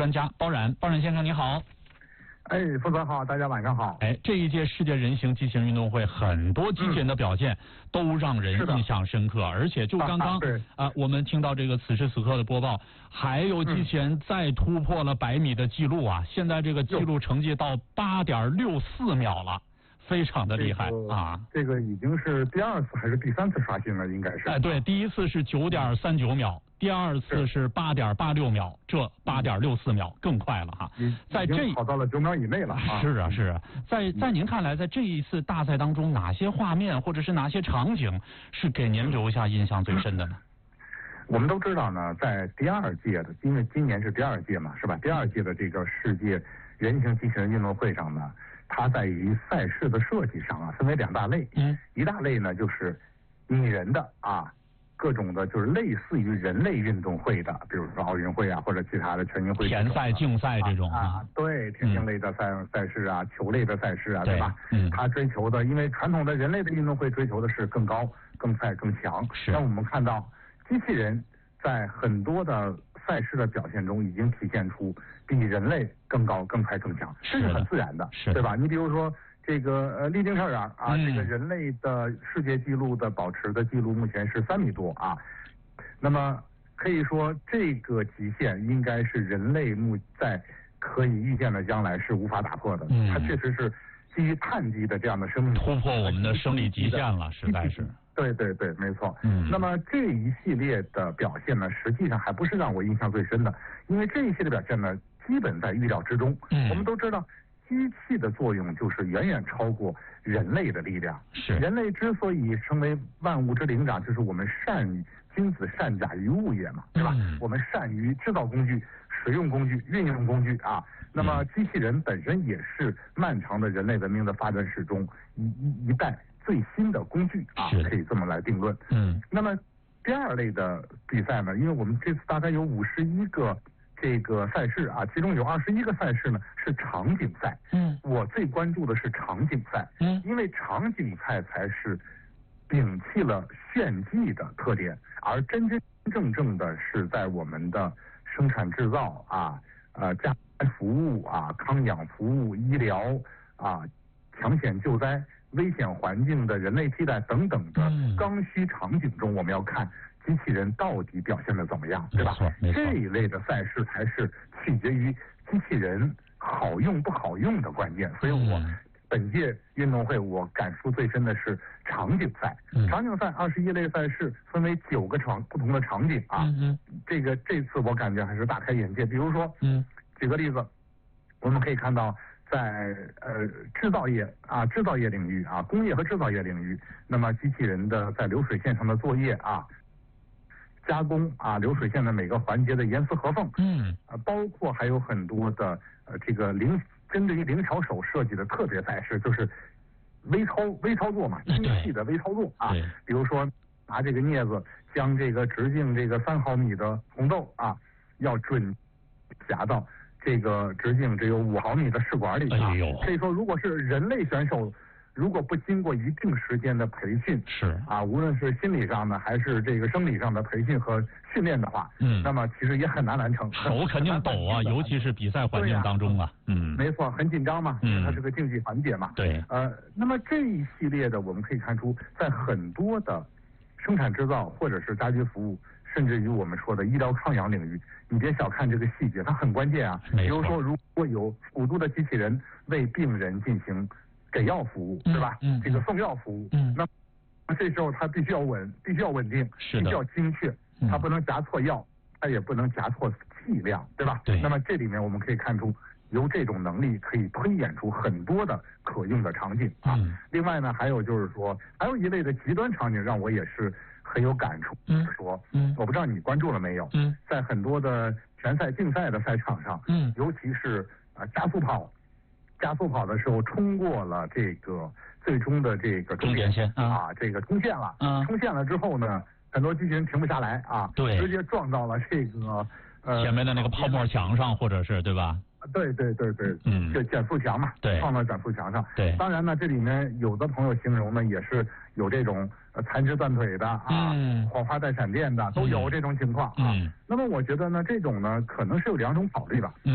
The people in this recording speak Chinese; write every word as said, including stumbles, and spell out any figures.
专家包冉，包冉先生你好。 哎，副总好，大家晚上好。 哎，这一届世界人形机器人运动会，很多机器人的表现都让人印象深刻，嗯、而且就刚刚 啊, 啊，我们听到这个此时此刻的播报，还有机器人再突破了百米的记录啊！嗯、现在这个记录成绩到八点六四秒了。非常的厉害、 这个、 啊！ 这个已经是第二次还是第三次刷新了，应该是。 哎，对，第一次是九点三九秒，第二次是八点八六秒，这八点六四秒更快了哈。在这跑到了九秒以内了啊！ 是啊，是啊，在在您看来，在这一次大赛当中，哪些画面或者是哪些场景是给您留下印象最深的呢？ 我们都知道呢，在第二届的，因为今年是第二届嘛，是吧？第二届的这个世界人形机器人运动会上呢。它在于赛事的设计上啊，分为两大类。嗯，一大类呢就是拟人的啊，各种的就是类似于人类运动会的，比如说奥运会啊，或者其他的全运会、 田赛、竞赛这种啊，啊对，田径类的赛、嗯、赛事啊，球类的赛事啊，对吧？嗯，它追求的，因为传统的人类的运动会追求的是更高、更快、更强。 是。 那我们看到机器人在很多的赛事的表现中，已经体现出比人类更高、更快、更强，这是很自然的， 是对吧？你比如说这个呃，立定超人啊，嗯、这个人类的世界纪录的保持的记录目前是三米多啊，那么可以说这个极限应该是人类目在可以预见的将来是无法打破的。嗯，它确实是基于碳基的这样的生命突破我们的生理极限了，实在是。 对对对，没错。 嗯， 那么这一系列的表现呢，实际上还不是让我印象最深的，因为这一系列表现呢，基本在预料之中。嗯，我们都知道，机器的作用就是远远超过人类的力量。 是。人类之所以成为万物之灵长，就是我们善于君子善假于物也嘛，对吧？嗯、我们善于制造工具、使用工具、运用工具啊。那么机器人本身也是漫长的人类文明的发展史中一一一代。最新的工具啊，可以这么来定论。嗯，那么第二类的比赛呢，因为我们这次大概有五十一个这个赛事啊，其中有二十一个赛事呢是场景赛。嗯，我最关注的是场景赛。嗯，因为场景赛才是摒弃了炫技的特点，而真真正正的是在我们的生产制造啊、呃家庭服务啊、康养服务、医疗啊、抢险救灾。危险环境的人类替代等等的刚需场景中，我们要看机器人到底表现的怎么样，对吧？这一类的赛事才是取决于机器人好用不好用的关键。所以我本届运动会我感触最深的是场景赛。场景赛二十一类赛事分为九个场不同的场景啊。这个这次我感觉还是大开眼界。比如说，举个例子，我们可以看到。在呃制造业啊制造业领域啊工业和制造业领域，那么机器人的在流水线上的作业啊，加工啊流水线的每个环节的严丝合缝，嗯啊包括还有很多的呃这个灵针对于灵巧手设计的特别赛事，就是微操微操作嘛，精细的微操作啊，比如说拿这个镊子将这个直径这个三毫米的红豆啊，要准夹到。这个直径只有五毫米的试管里啊，可以说，如果是人类选手，如果不经过一定时间的培训， 是啊， 无论是心理上的还是这个生理上的培训和训练的话，嗯，那么其实也很难完成。 手肯定抖啊，尤其是比赛环境当中啊，嗯， 没错，很紧张嘛，嗯，它是个竞技环节嘛， 对， 呃，那么这一系列的，我们可以看出，在很多的生产制造或者是家居服务。甚至于我们说的医疗康养领域，你别小看这个细节，它很关键啊。比如说，如果有辅助的机器人为病人进行给药服务，对吧？嗯，这个送药服务，嗯，那么这时候它必须要稳，必须要稳定，必须要精确，它不能夹错药，它也不能夹错剂量，对吧？ 对。 那么这里面我们可以看出，由这种能力可以推演出很多的可用的场景啊。嗯、另外呢，还有就是说，还有一类的极端场景让我也是。很有感触，嗯，说，嗯，我不知道你关注了没有，嗯，在很多的全赛竞赛的赛场上，嗯，尤其是啊、呃、加速跑，加速跑的时候冲过了这个最终的这个终点线啊，这个冲线了，嗯，冲线了之后呢，很多机器人停不下来啊， 对， 直接撞到了这个呃前面的那个泡沫墙上，或者是对吧？ 对对对对， 嗯， 就减速墙嘛， 对， 放到减速墙上。 对， 当然呢，这里面有的朋友形容呢，也是有这种呃残肢断腿的啊，嗯，火花带闪电的，都有这种情况啊。嗯，那么我觉得呢，这种呢，可能是有两种考虑吧。嗯。